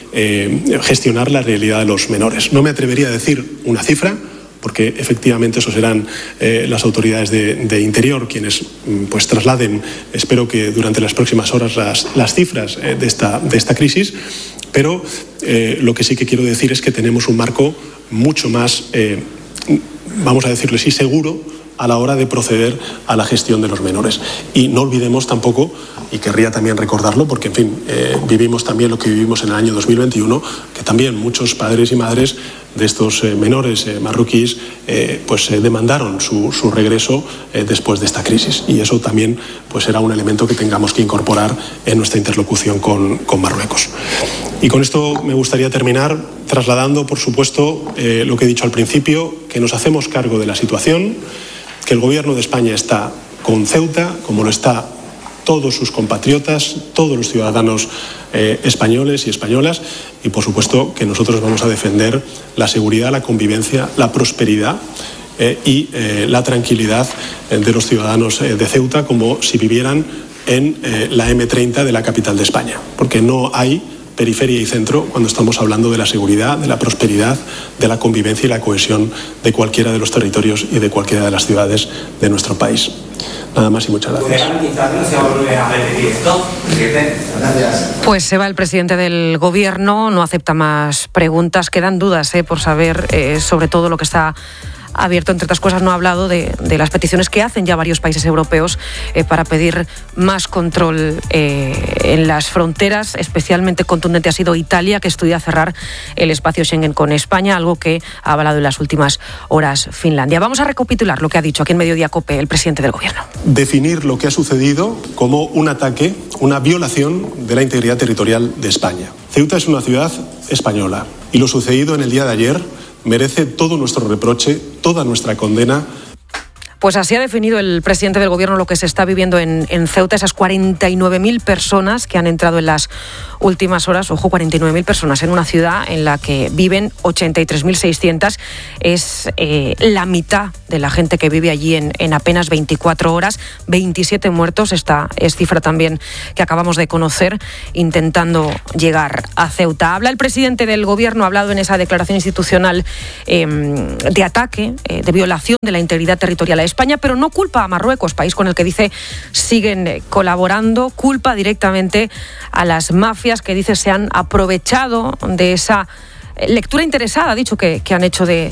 de gestionar la realidad de los menores. No me atrevería a decir una cifra, porque efectivamente eso serán las autoridades de Interior quienes pues trasladen, espero que durante las próximas horas, las cifras de esta crisis, pero lo que sí que quiero decir es que tenemos un marco mucho más, vamos a decirlo así, seguro a la hora de proceder a la gestión de los menores. Y no olvidemos tampoco, y querría también recordarlo, porque, en fin, vivimos también lo que vivimos en el año 2021, que también muchos padres y madres de estos menores marroquíes pues demandaron su regreso después de esta crisis. Y eso también pues será un elemento que tengamos que incorporar en nuestra interlocución con Marruecos. Y con esto me gustaría terminar trasladando, por supuesto, lo que he dicho al principio, que nos hacemos cargo de la situación, que el Gobierno de España está con Ceuta, como lo está todos sus compatriotas, todos los ciudadanos españoles y españolas, y por supuesto que nosotros vamos a defender la seguridad, la convivencia, la prosperidad y la tranquilidad de los ciudadanos de Ceuta, como si vivieran en la M30 de la capital de España, porque no hay periferia y centro cuando estamos hablando de la seguridad, de la prosperidad, de la convivencia y la cohesión de cualquiera de los territorios y de cualquiera de las ciudades de nuestro país. Nada más y muchas gracias. Pues se va el presidente del Gobierno, no acepta más preguntas, quedan dudas por saber sobre todo lo que está abierto. Entre otras cosas, no ha hablado de las peticiones que hacen ya varios países europeos para pedir más control en las fronteras. Especialmente contundente ha sido Italia, que estudia cerrar el espacio Schengen con España, algo que ha avalado en las últimas horas Finlandia. Vamos a recapitular lo que ha dicho aquí en Mediodía COPE el presidente del Gobierno. Definir lo que ha sucedido como un ataque, una violación de la integridad territorial de España. Ceuta es una ciudad española y lo sucedido en el día de ayer merece todo nuestro reproche, toda nuestra condena. Pues así ha definido el presidente del Gobierno lo que se está viviendo en Ceuta, esas 49.000 personas que han entrado en las últimas horas. Ojo, 49.000 personas en una ciudad en la que viven 83.600. Es la mitad de la gente que vive allí en apenas 24 horas. 27 muertos, esta es cifra también que acabamos de conocer, intentando llegar a Ceuta. Habla el presidente del Gobierno, ha hablado en esa declaración institucional de ataque, de violación de la integridad territorial a España, pero no culpa a Marruecos, país con el que dice siguen colaborando, culpa directamente a las mafias que dice se han aprovechado de esa lectura interesada, ha dicho, que han hecho de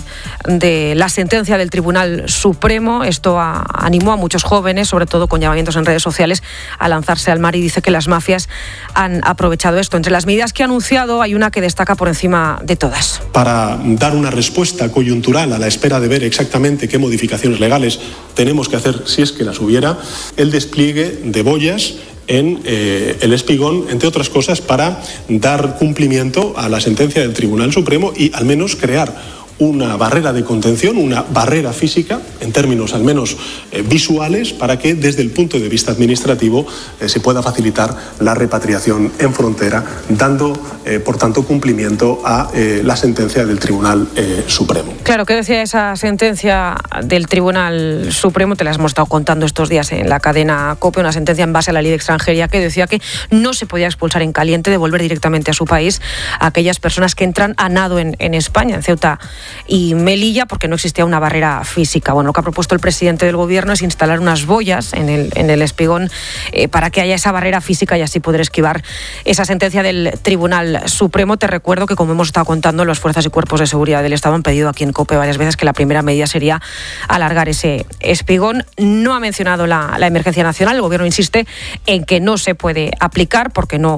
la sentencia del Tribunal Supremo. Esto animó a muchos jóvenes, sobre todo con llamamientos en redes sociales, a lanzarse al mar, y dice que las mafias han aprovechado esto. Entre las medidas que ha anunciado hay una que destaca por encima de todas. Para dar una respuesta coyuntural a la espera de ver exactamente qué modificaciones legales tenemos que hacer, si es que las hubiera, el despliegue de boyas en el Espigón, entre otras cosas, para dar cumplimiento a la sentencia del Tribunal Supremo y al menos crear una barrera de contención, una barrera física, en términos al menos visuales, para que desde el punto de vista administrativo se pueda facilitar la repatriación en frontera, dando, por tanto, cumplimiento a la sentencia del Tribunal Supremo. Claro, ¿qué decía esa sentencia del Tribunal Supremo? Te la hemos estado contando estos días en la cadena COPE, una sentencia en base a la ley de extranjería que decía que no se podía expulsar en caliente, devolver directamente a su país a aquellas personas que entran a nado en España, en Ceuta y Melilla, porque no existía una barrera física. Bueno, lo que ha propuesto el presidente del Gobierno es instalar unas boyas en el Espigón para que haya esa barrera física y así poder esquivar esa sentencia del Tribunal Supremo. Te recuerdo que, como hemos estado contando, las fuerzas y cuerpos de seguridad del Estado han pedido aquí en COPE varias veces que la primera medida sería alargar ese Espigón. No ha mencionado la emergencia nacional. El Gobierno insiste en que no se puede aplicar porque no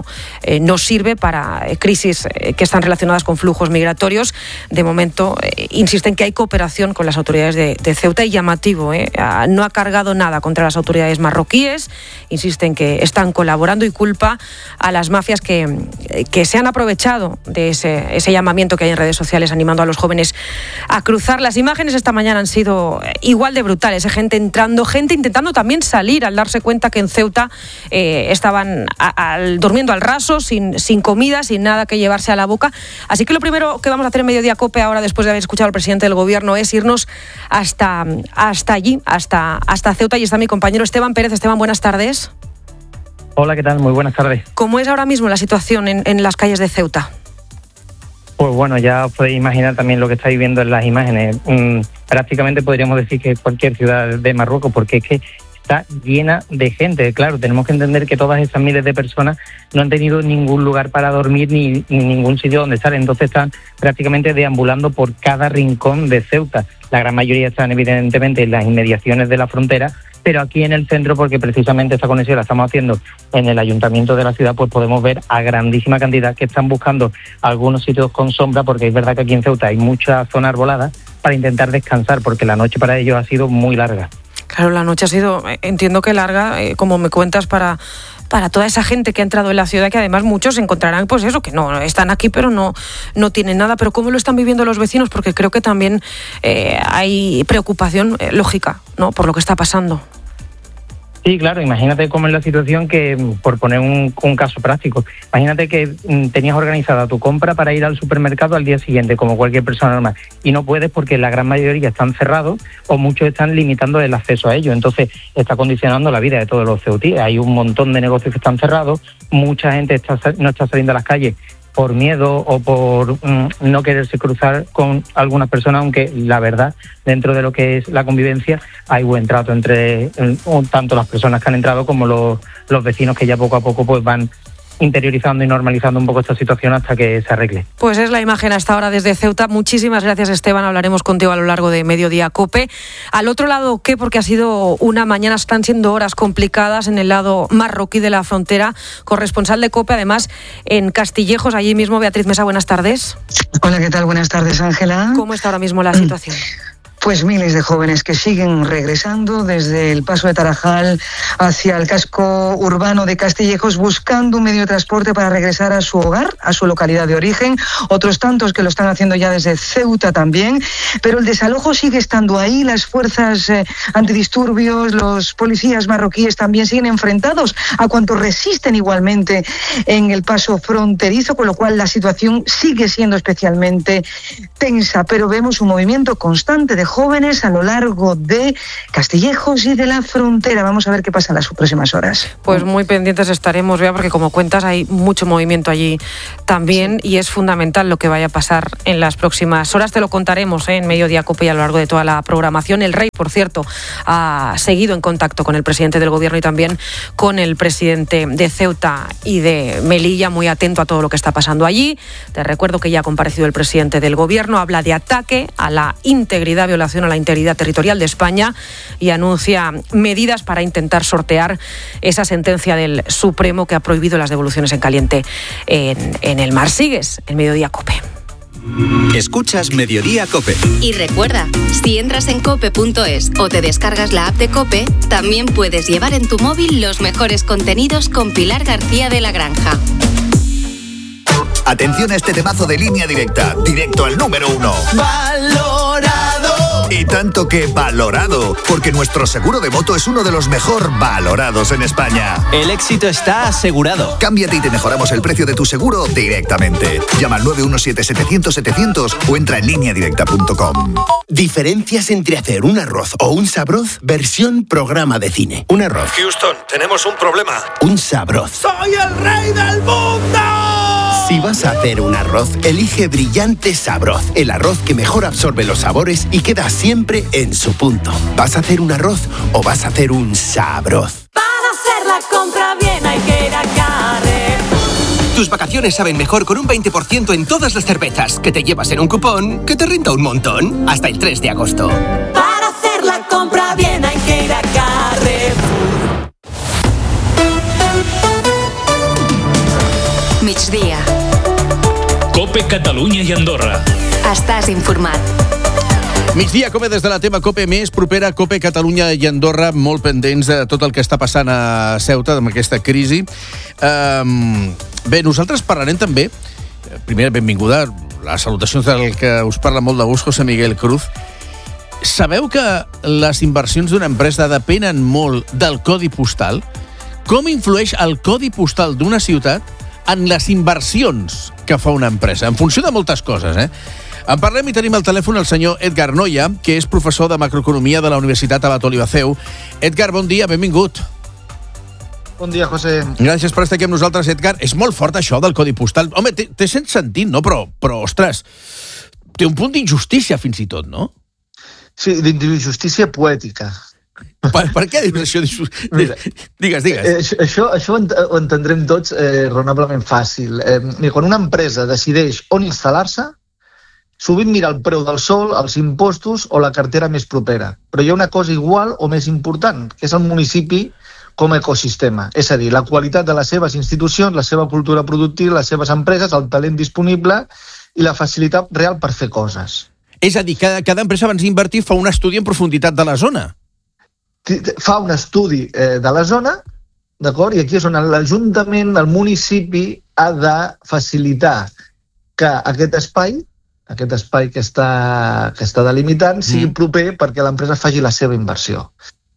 sirve para crisis que están relacionadas con flujos migratorios. De momento insisten que hay cooperación con las autoridades de Ceuta, y llamativo, no ha cargado nada contra las autoridades marroquíes. Insisten que están colaborando y culpa a las mafias que se han aprovechado de ese llamamiento que hay en redes sociales animando a los jóvenes a cruzar. Las imágenes esta mañana han sido igual de brutales, gente entrando, gente intentando también salir al darse cuenta que en Ceuta estaban durmiendo al raso, sin comida, sin nada que llevarse a la boca. Así que lo primero que vamos a hacer en Mediodía COPE ahora, después de haber escuchado al presidente del Gobierno, es irnos hasta allí, hasta Ceuta, y está mi compañero Esteban Pérez. Esteban, buenas tardes. Hola, ¿qué tal? Muy buenas tardes. ¿Cómo es ahora mismo la situación en las calles de Ceuta? Pues bueno, ya os podéis imaginar también lo que estáis viendo en las imágenes. Prácticamente podríamos decir que cualquier ciudad de Marruecos, porque es que está llena de gente. Claro, tenemos que entender que todas esas miles de personas no han tenido ningún lugar para dormir ni ningún sitio donde estar. Entonces están prácticamente deambulando por cada rincón de Ceuta. La gran mayoría están evidentemente en las inmediaciones de la frontera, pero aquí en el centro, porque precisamente esta conexión la estamos haciendo en el ayuntamiento de la ciudad, pues podemos ver a grandísima cantidad que están buscando algunos sitios con sombra, porque es verdad que aquí en Ceuta hay mucha zona arbolada, para intentar descansar, porque la noche para ellos ha sido muy larga. Claro, la noche ha sido, entiendo que larga, como me cuentas, para toda esa gente que ha entrado en la ciudad, que además muchos encontrarán, pues eso, que no están aquí, pero no tienen nada. Pero ¿cómo lo están viviendo los vecinos? Porque creo que también hay preocupación lógica, ¿no?, por lo que está pasando. Sí, claro, imagínate cómo es la situación que, por poner un caso práctico, imagínate que tenías organizada tu compra para ir al supermercado al día siguiente, como cualquier persona normal, y no puedes porque la gran mayoría están cerrados o muchos están limitando el acceso a ellos. Entonces está condicionando la vida de todos los ceutíes. Hay un montón de negocios que están cerrados, mucha gente no está saliendo a las calles por miedo o por no quererse cruzar con algunas personas, aunque la verdad, dentro de lo que es la convivencia, hay buen trato entre tanto las personas que han entrado como los vecinos, que ya poco a poco pues van interiorizando y normalizando un poco esta situación hasta que se arregle. Pues es la imagen hasta ahora desde Ceuta. Muchísimas gracias, Esteban. Hablaremos contigo a lo largo de Mediodía COPE. Al otro lado, ¿qué? Porque ha sido una mañana, están siendo horas complicadas en el lado marroquí de la frontera. Corresponsal de COPE, además, en Castillejos, allí mismo. Beatriz Mesa, buenas tardes. Hola, ¿qué tal? Buenas tardes, Ángela. ¿Cómo está ahora mismo la situación? Pues miles de jóvenes que siguen regresando desde el paso de Tarajal hacia el casco urbano de Castillejos, buscando un medio de transporte para regresar a su hogar, a su localidad de origen. Otros tantos que lo están haciendo ya desde Ceuta también. Pero el desalojo sigue estando ahí. Las fuerzas antidisturbios, los policías marroquíes también siguen enfrentados a cuantos resisten igualmente en el paso fronterizo, con lo cual la situación sigue siendo especialmente tensa. Pero vemos un movimiento constante de jóvenes a lo largo de Castillejos y de la frontera. Vamos a ver qué pasa en las próximas horas. Pues muy pendientes estaremos, Bea, porque como cuentas hay mucho movimiento allí también, y es fundamental lo que vaya a pasar en las próximas horas. Te lo contaremos en Mediodía COPE y a lo largo de toda la programación. El Rey, por cierto, ha seguido en contacto con el presidente del Gobierno y también con el presidente de Ceuta y de Melilla, muy atento a todo lo que está pasando allí. Te recuerdo que ya ha comparecido el presidente del Gobierno, habla de ataque a la integridad, violación a la integridad territorial de España, y anuncia medidas para intentar sortear esa sentencia del Supremo que ha prohibido las devoluciones en caliente en el mar. Sigues en Mediodía COPE. Escuchas Mediodía COPE. Y recuerda, si entras en cope.es o te descargas la app de COPE, también puedes llevar en tu móvil los mejores contenidos con Pilar García de la Granja. Atención a este temazo de Línea Directa, directo al número 1. ¡Valorado! Y tanto que valorado, porque nuestro seguro de moto es uno de los mejor valorados en España. El éxito está asegurado. Cámbiate y te mejoramos el precio de tu seguro directamente. Llama al 917-700-700 o entra en lineadirecta.com. Diferencias entre hacer un arroz o un sabroz, versión programa de cine. Un arroz. Houston, tenemos un problema. Un sabroz. ¡Soy el rey del mundo! Si vas a hacer un arroz, elige Brillante Sabroz, el arroz que mejor absorbe los sabores y queda siempre en su punto. ¿Vas a hacer un arroz o vas a hacer un sabroz? Para hacer la compra bien hay que ir a Carrefour. Tus vacaciones saben mejor con un 20% en todas las cervezas que te llevas en un cupón que te rinda un montón. Hasta el 3 de agosto. Para hacer la compra bien hay que ir a Carrefour. Migdia. COPE Catalunya i Andorra. Estàs informat. Migdia, COPE des de la teva COPE més propera, COPE Catalunya i Andorra, molt pendents de tot el que està passant a Ceuta, amb aquesta crisi. Bé, nosaltres parlarem també, primer, benvinguda, les salutacions del que us parla molt de gust, José Miguel Cruz. Sabeu que les inversions d'una empresa depenen molt del codi postal? Com influeix el codi postal d'una ciutat en les inversions que fa una empresa, en funció de moltes coses, En parlem i tenim al telèfon el senyor Edgar Noya, que és professor de macroeconomia de la Universitat Abat Olivaceu. Edgar, bon dia, benvingut. Bon dia, José. Gràcies per estar aquí amb nosaltres, Edgar. És molt fort això del codi postal. Home, té sent sentit, no? Però, ostres, té un punt d'injustícia fins i tot, no? Sí, d'injustícia poètica. Per què dius això? Digues. Això ho entendrem tots raonablement fàcil. Quan una empresa decideix on instal·lar-se, sovint mira el preu del sol, els impostos o la cartera més propera. Però hi ha una cosa igual o més important, que és el municipi com a ecosistema. És a dir, la qualitat de les seves institucions, la seva cultura productiva, les seves empreses, el talent disponible i la facilitat real per fer coses. És a dir, cada empresa abans d'invertir fa un estudi en profunditat de la zona. Fa un estudi de la zona, d'acord? I aquí és on l'Ajuntament, el municipi, ha de facilitar que aquest espai que està delimitant sigui proper perquè l'empresa faci la seva inversió.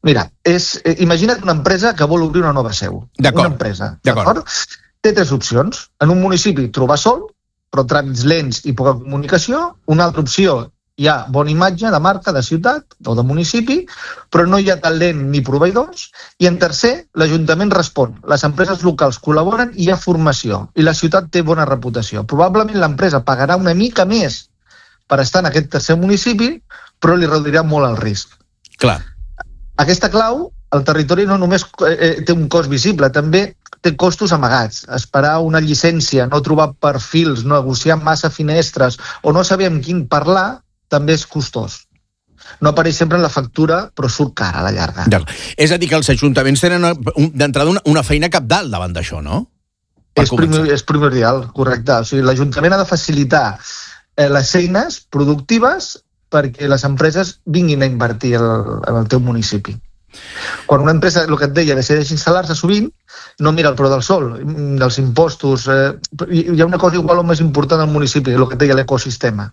Mira, imagina't una empresa que vol obrir una nova seu. Una empresa, d'acord? Té 3 opcions. En un municipi, trobar sol, però tràmits lents i poca comunicació. Una altra opció, hi ha bona imatge de marca, de ciutat o de municipi, però no hi ha talent ni proveïdors. I en tercer, l'Ajuntament respon. Les empreses locals col·laboren i hi ha formació. I la ciutat té bona reputació. Probablement l'empresa pagarà una mica més per estar en aquest tercer municipi, però li reduirà molt el risc. Clar. Aquesta clau, el territori no només té un cost visible, també té costos amagats. Esperar una llicència, no trobar perfils, no negociar massa finestres o no saber amb quin parlar, també és costós. No apareix sempre en la factura, però surt cara a la llarga. És a dir, que els ajuntaments tenen d'entrada una feina cabdal davant d'això, no? És primordial, correcte. O sigui, l'Ajuntament ha de facilitar les eines productives perquè les empreses vinguin a invertir en el teu municipi. Quan una empresa, el que et deia, decideix instal·lar-se sovint, no mira el preu del sol, dels impostos. Hi ha una cosa igual o més important al municipi, el que et deia, l'ecosistema.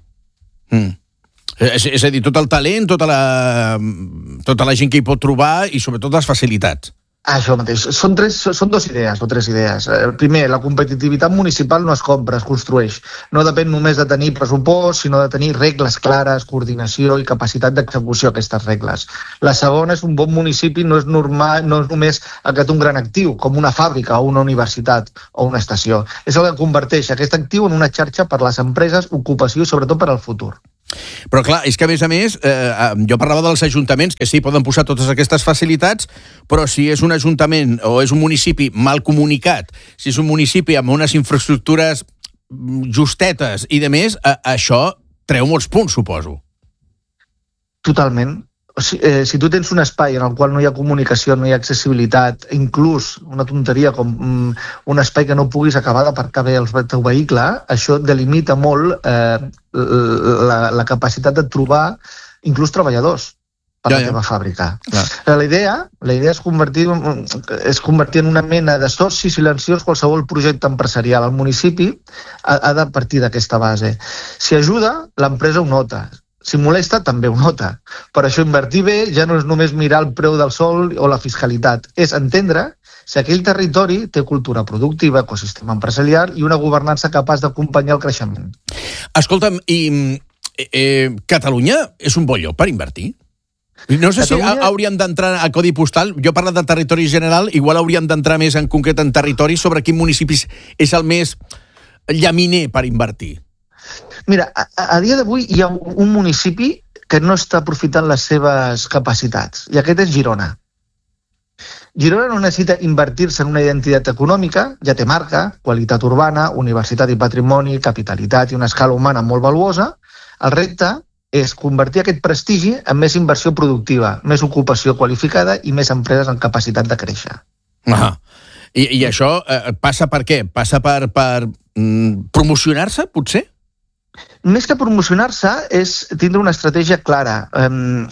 És a dir, tot el talent, tota la gent que hi pot trobar i sobretot les facilitats. Això mateix. Són 2 idees o 3 idees. Primer, la competitivitat municipal no es compra, es construeix. No depèn només de tenir pressupost, sinó de tenir regles clares, coordinació i capacitat d'execució d'aquestes regles. La segona és un bon municipi no és només aquest un gran actiu, com una fàbrica o una universitat o una estació. És el que converteix aquest actiu en una xarxa per a les empreses, ocupació i sobretot per al futur. Però clar, és que a més, jo parlava dels ajuntaments, que sí, poden posar totes aquestes facilitats, però si és un ajuntament o és un municipi mal comunicat, si és un municipi amb unes infraestructures justetes i de més, això treu molts punts, suposo. Totalment. Si tu tens un espai en el qual no hi ha comunicació, no hi ha accessibilitat, inclús una tonteria com un espai que no puguis acabar d'aparcar bé el teu vehicle, això delimita molt la capacitat de trobar inclús treballadors per la teva fàbrica. La idea és convertir en una mena de soci silenciós qualsevol projecte empresarial. El municipi ha de partir d'aquesta base. Si ajuda, l'empresa ho nota. Si molesta, també ho nota. Per això invertir bé ja no és només mirar el preu del sol o la fiscalitat. És entendre si aquell territori té cultura productiva, ecosistema empresarial i una governança capaç d'acompanyar el creixement. Escolta'm, i Catalunya és un bon lloc per invertir? No sé si hauríem d'entrar a codi postal. Jo he parlat de territori general, igual hauríem d'entrar més en concret en territori sobre quin municipi és el més llaminer per invertir. Mira, a dia d'avui hi ha un municipi que no està aprofitant les seves capacitats, i aquest és Girona. Girona no necessita invertir-se en una identitat econòmica, ja té marca, qualitat urbana, universitat i patrimoni, capitalitat i una escala humana molt valuosa. El repte és convertir aquest prestigi en més inversió productiva, més ocupació qualificada i més empreses en capacitat de créixer. I això passa per què? Passa per promocionar-se, potser? Més que promocionar-se és tindre una estratègia clara. Hem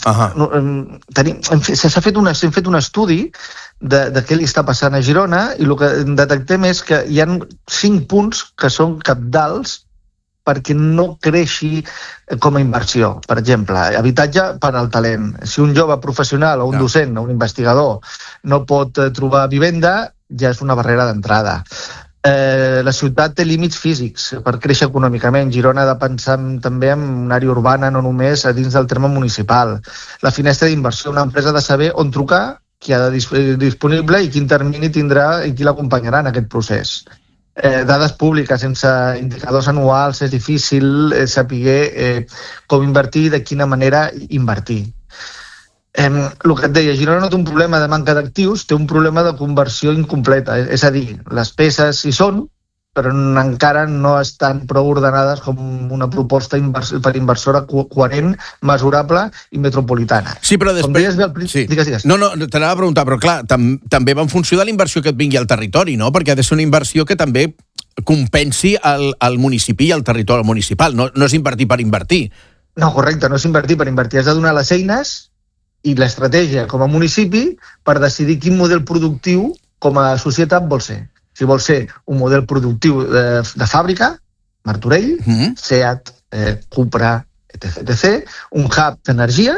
fet un estudi de què li està passant a Girona i el que detectem és que hi ha 5 punts que són cabdals perquè no creixi com a inversió. Per exemple, habitatge per al talent. Si un jove professional o un docent o un investigador no pot trobar vivenda, ja és una barrera d'entrada. La ciutat té límits físics per créixer econòmicament. Girona ha de pensar també en una àrea urbana, no només a dins del terme municipal. La finestra d'inversió, una empresa ha de saber on trucar, qui ha de disponible i quin termini tindrà i qui l'acompanyarà en aquest procés. Dades públiques, sense indicadors anuals, és difícil saber com invertir i de quina manera invertir. El que et deia, Girona no té un problema de manca d'actius, té un problema de conversió incompleta. És a dir, les peces hi són, però encara no estan prou ordenades com una proposta per inversora coherent, mesurable i metropolitana. Sí, però després... Digues. No, t'anava a preguntar, però clar, també va en funció de la inversió que et vingui al territori, no? Perquè ha de ser una inversió que també compensi el municipi i el territori municipal. No és invertir per invertir. No, correcte, no és invertir per invertir. Has de donar les eines i l'estratègia com a municipi per decidir quin model productiu com a societat vol ser. Si vol ser un model productiu de fàbrica, Martorell, Seat, Cupra, etc., un hub d'energies,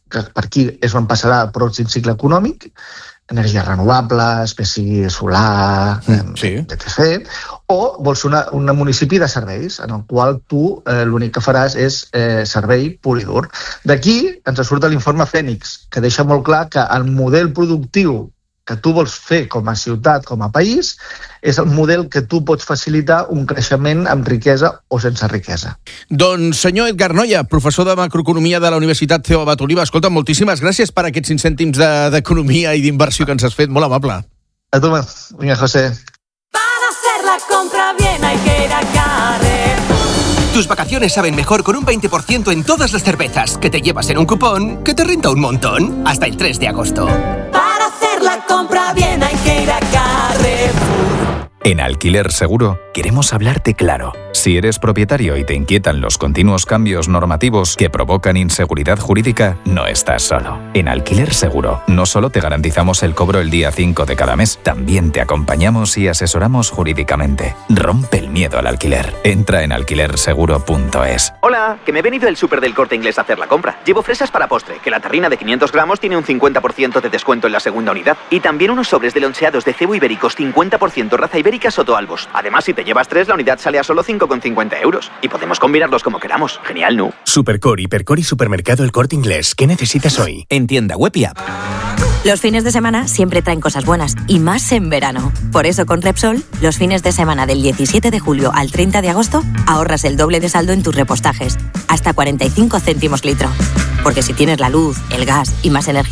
que per aquí és on passarà el pròxim cicle econòmic, energies renovables, bé sigui solar, etc. O vols ser un municipi de serveis, en el qual tu l'únic que faràs és servei pur i dur. D'aquí ens surt l'informe Fènix, que deixa molt clar que el model productiu que tu vols fer com a ciutat, com a país, és el model que tu pots facilitar un creixement amb riquesa o sense riquesa. Doncs, senyor Edgar Noya, professor de macroeconomia de la Universitat CEU Abat Oliva, escolta, moltíssimes gràcies per aquests 5 cèntims d'economia i d'inversió que ens has fet, molt amable. A tu, vinga, José. Para hacer la compra bien hay que ir a Carrefour. Tus vacaciones saben mejor con un 20% en todas las cervezas que te llevas en un cupón que te renta un montón hasta el 3 de agosto. Para hacer la compra bien hay que ir a Carrefour. En Alquiler Seguro queremos hablarte claro. Si eres propietario y te inquietan los continuos cambios normativos que provocan inseguridad jurídica, no estás solo. En Alquiler Seguro no solo te garantizamos el cobro el día 5 de cada mes, también te acompañamos y asesoramos jurídicamente. Rompe el miedo al alquiler. Entra en alquilerseguro.es. Hola, que me he venido del súper del Corte Inglés a hacer la compra. Llevo fresas para postre, que la tarrina de 500 gramos tiene un 50% de descuento en la segunda unidad. Y también unos sobres de loncheados de cebo ibéricos 50% raza ibérica Soto Albos. Además, si te llevas 3, la unidad sale a solo 5,50 €. Y podemos combinarlos como queramos. Genial, ¿no? Supercore, Hipercore y Supermercado El Corte Inglés. ¿Qué necesitas hoy? En tienda web y app. Los fines de semana siempre traen cosas buenas, y más en verano. Por eso con Repsol, los fines de semana del 17 de julio al 30 de agosto, ahorras el doble de saldo en tus repostajes, hasta 45 céntimos litro. Porque si tienes la luz, el gas y más energía